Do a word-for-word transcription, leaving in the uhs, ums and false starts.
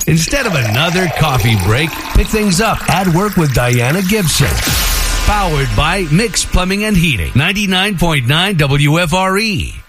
Instead of another coffee break, pick things up at work with Diana Gibson. Powered by Mix Plumbing and Heating. ninety-nine point nine W F R E.